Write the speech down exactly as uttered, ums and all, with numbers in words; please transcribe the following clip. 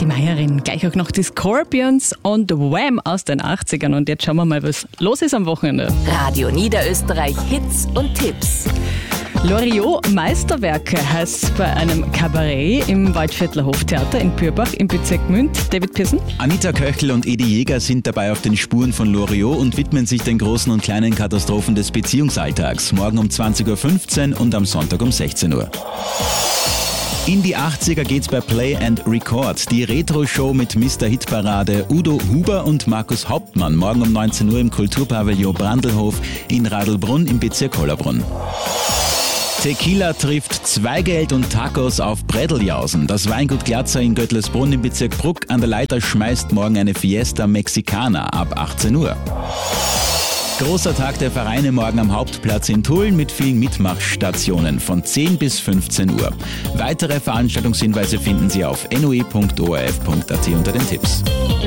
Meierin. Gleich auch noch die Scorpions und Wham aus den achtzigern. Und jetzt schauen wir mal, was los ist am Wochenende. Radio Niederösterreich Hits und Tipps. Loriot Meisterwerke heißt bei einem Kabarett im Waldviertler Hoftheater in Bürbach im Bezirk Gmünd. David Pissen. Anita Köchel und Edi Jäger sind dabei auf den Spuren von Loriot und widmen sich den großen und kleinen Katastrophen des Beziehungsalltags. Morgen um zwanzig Uhr fünfzehn und am Sonntag um sechzehn Uhr. In die achtziger geht's bei Play and Record. Die Retro-Show mit Mister Hitparade Udo Huber und Markus Hauptmann. Morgen um neunzehn Uhr im Kulturpavillon Brandelhof in Radlbrunn im Bezirk Hollabrunn. Tequila trifft Zweigeld und Tacos auf Brädeljausen. Das Weingut Glatzer in Götlesbrunn im Bezirk Bruck an der Leiter schmeißt morgen eine Fiesta Mexicana ab achtzehn Uhr. Großer Tag der Vereine morgen am Hauptplatz in Tulln mit vielen Mitmachstationen von zehn bis fünfzehn Uhr. Weitere Veranstaltungshinweise finden Sie auf n o e punkt o r f punkt a t unter den Tipps.